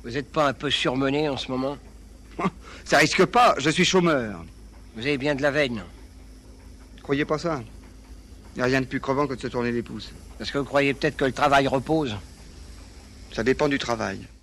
Vous n'êtes pas un peu surmené en ce moment? Ça risque pas, je suis chômeur. Vous avez bien de la veine. Croyez pas ça. Y a rien de plus crevant que de se tourner les pouces. Parce que vous croyez peut-être que le travail repose. Ça dépend du travail.